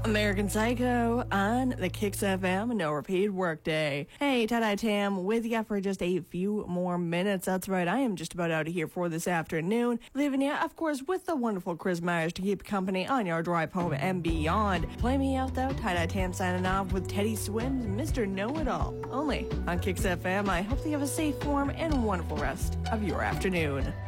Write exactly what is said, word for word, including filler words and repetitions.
American Psycho on the Kicks F M No Repeat Workday. Hey, Tie-Dye Tam with you for just a few more minutes. That's right, I am just about out of here for this afternoon. Leaving you, of course, with the wonderful Chris Myers to keep company on your drive home and beyond. Play me out, though. Tie-Dye Tam signing off with Teddy Swims, Mister Know-It-All. Only on Kicks F M. I hope that you have a safe, warm, and wonderful rest of your afternoon.